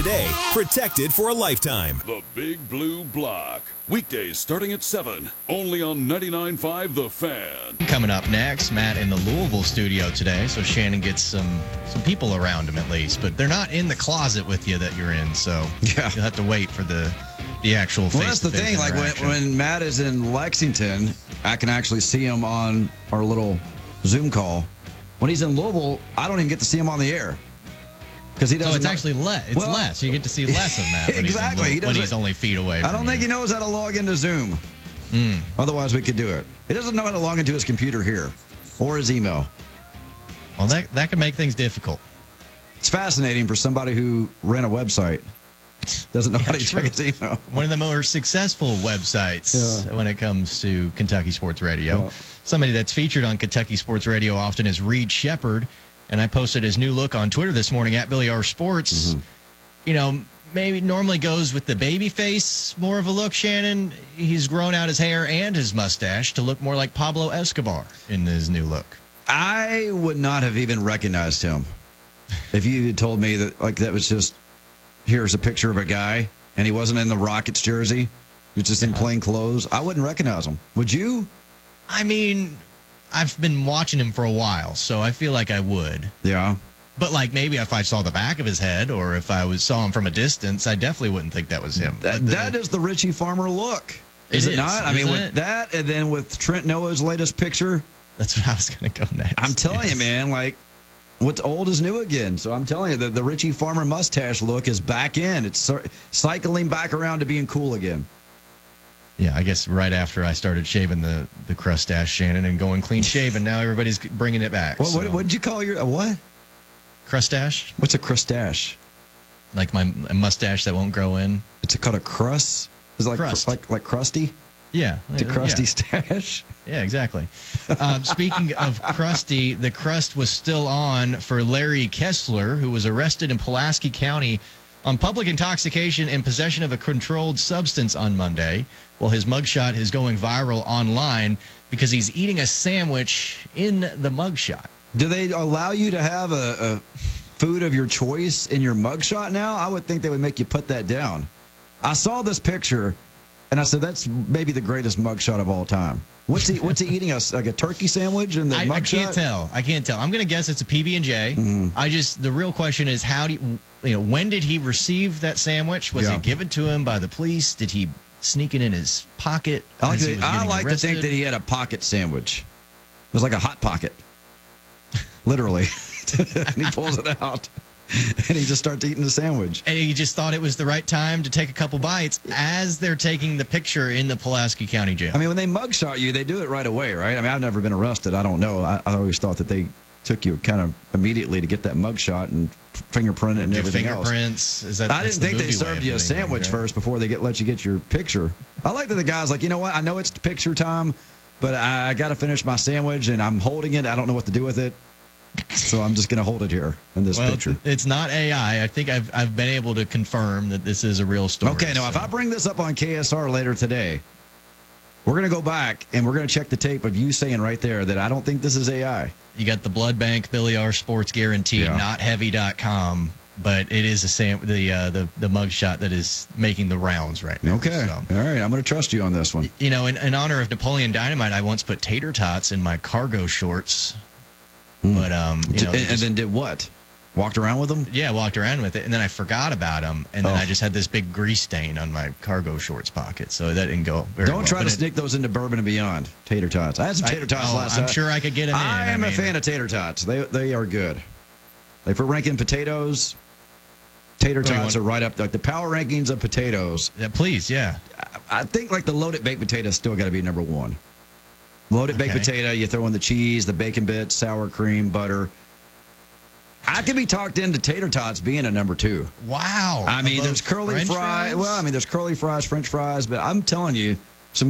Today, protected for a lifetime. The Big Blue Block. Weekdays starting at 7. Only on 99.5 The Fan. Coming up next, Matt in the Louisville studio today, so Shannon gets some people around him at least, but they're not in the closet with you that you're in, so you'll have to wait for the actual face-to-face. Well, that's the thing. Like when Matt is in Lexington, I can actually see him on our little Zoom call. When he's in Louisville, I don't even get to see him on the air. He doesn't. So it's actually less. It's less. You get to see less of Matt when he's only feet away. I don't think he knows how to log into Zoom. Otherwise, we could do it. He doesn't know how to log into his computer here or his email. Well, that can make things difficult. It's fascinating for somebody who ran a website. Doesn't know how to check his email. One of the more successful websites when it comes to Kentucky Sports Radio. Somebody that's featured on Kentucky Sports Radio often is Reed Shepard. And I posted his new look on Twitter this morning at Billy R Sports. You know, maybe normally goes with the baby face, more of a look, Shannon. He's grown out his hair and his mustache to look more like Pablo Escobar in his new look. I would not have even recognized him if you had told me that was just, here's a picture of a guy and he wasn't in the Rockets jersey. He was just in plain clothes. I wouldn't recognize him. Would you? I mean, I've been watching him for a while, so I feel like I would. Yeah. But like maybe if I saw the back of his head or if I saw him from a distance, I definitely wouldn't think that was him. That is the Richie Farmer look. Is it not? I mean, with that and then with Trent Noah's latest picture. That's what I was going to go next. I'm telling you, man, like what's old is new again. So I'm telling you, the Richie Farmer mustache look is back in. It's cycling back around to being cool again. Yeah, I guess right after I started shaving the crustache, Shannon, and going clean shaven, now everybody's bringing it back. What did you call your what? Crustache. What's a crustache? Like my mustache that won't grow in. It's called a crust. Is it like crust. like crusty? Yeah, it's a crusty stash. Yeah, exactly. Speaking of crusty, the crust was still on for Larry Kessler, who was arrested in Pulaski County on public intoxication and possession of a controlled substance on Monday. Well, his mugshot is going viral online because he's eating a sandwich in the mugshot. Do they allow you to have a food of your choice in your mugshot now? I would think they would make you put that down. I saw this picture, and I said, that's maybe the greatest mugshot of all time. What's he eating? Like a turkey sandwich in the mugshot? I can't tell. I'm going to guess it's a PB&J. The real question is, when did he receive that sandwich? Was it given to him by the police? Did he sneak it in his pocket? I like to think that he had a pocket sandwich. It was like a hot pocket, literally. And he pulls it out, and he just starts eating the sandwich. And he just thought it was the right time to take a couple bites as they're taking the picture in the Pulaski County Jail. I mean, when they mugshot you, they do it right away, right? I mean, I've never been arrested. I don't know. I always thought that they took you kind of immediately to get that mugshot and fingerprint it and everything fingerprints. Else. I didn't think they served you a sandwich first before they let you get your picture. I like that the guy's like, you know what? I know it's picture time, but I got to finish my sandwich, and I'm holding it. I don't know what to do with it, so I'm just going to hold it here in this picture. It's not AI. I think I've been able to confirm that this is a real story. Okay, now if I bring this up on KSR later today, we're going to go back, and we're going to check the tape of you saying right there that I don't think this is AI. You got the Blood Bank, Billy R Sports Guarantee, notheavy.com, but it is the mugshot that is making the rounds right now. Okay. So, all right. I'm going to trust you on this one. You know, in honor of Napoleon Dynamite, I once put tater tots in my cargo shorts. But, and then did what? Walked around with them? Yeah, walked around with it, and then I forgot about them, and then I just had this big grease stain on my cargo shorts pocket, so that didn't go very well. Don't try to sneak those into Bourbon and Beyond, tater tots. I had some tater tots last night. I'm sure I could get them in. I am a fan of tater tots. They are good. Like for ranking potatoes, tater tots are right up like the power rankings of potatoes. Yeah, please, yeah. I think like the loaded baked potato still got to be number one. Loaded baked potato, you throw in the cheese, the bacon bits, sour cream, butter. I could be talked into tater tots being a number two. Wow. I mean, there's curly fries. Well, I mean, there's curly fries, French fries, but I'm telling you,